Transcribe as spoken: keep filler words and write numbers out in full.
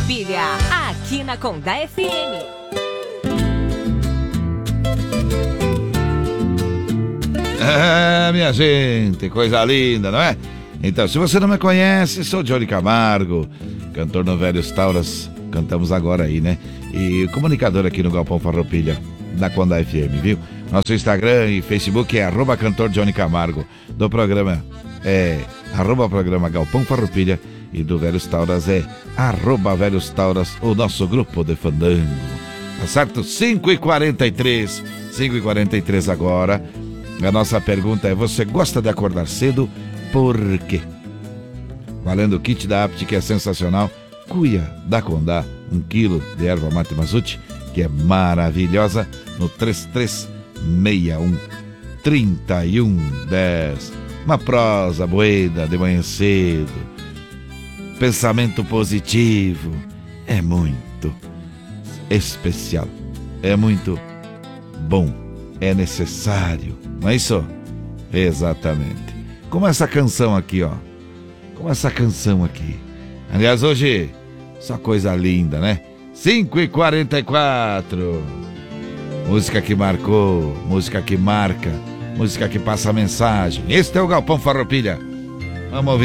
Farroupilha, aqui na Condá F M. É, minha gente, coisa linda, não é? Então, se você não me conhece, sou Johnny Camargo, cantor no Velhos Tauras, cantamos agora aí, né? E comunicador aqui no Galpão Farroupilha, da Condá F M, viu? Nosso Instagram e Facebook é arroba cantor Johnny Camargo, do programa é arroba programa Galpão Farroupilha e do Velhos Tauras é arroba Velhos Tauras, o nosso grupo de fandango. Tá certo? cinco e quarenta e três, cinco e quarenta e três agora. A nossa pergunta é: você gosta de acordar cedo? Por quê? Valendo o kit da Apt, que é sensacional. Cuia da Condá, um quilo de erva mate mazute, que é maravilhosa, no três três seis um, trinta e um dez. Uma prosa boeda de manhã cedo, pensamento positivo, é muito especial, é muito bom, é necessário, não é isso? Exatamente. Como essa canção aqui, ó. Como essa canção aqui. Aliás, hoje, só coisa linda, né? cinco e quarenta e quatro. Música que marcou, música que marca, música que passa mensagem. Este é o Galpão Farroupilha. Vamos ouvir.